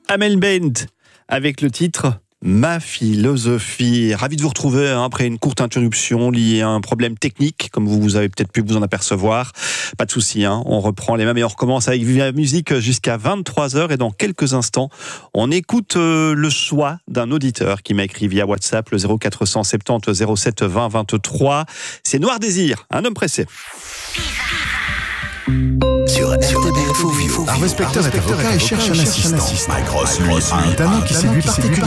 Amel Bent avec le titre Ma philosophie. Ravi de vous retrouver après une courte interruption liée à un problème technique, comme vous avez peut-être pu vous en apercevoir. Pas de souci, on reprend les mêmes et on recommence avec Viva Musique jusqu'à 23h. Et dans quelques instants, on écoute le choix d'un auditeur qui m'a écrit via WhatsApp, le 0470 07 20 23. C'est Noir Désir, un homme pressé. Sur RTBF, un respecteur est avocat et cherche un assistant. Mike Ross, lui, a un talent qui séduit particulièrement.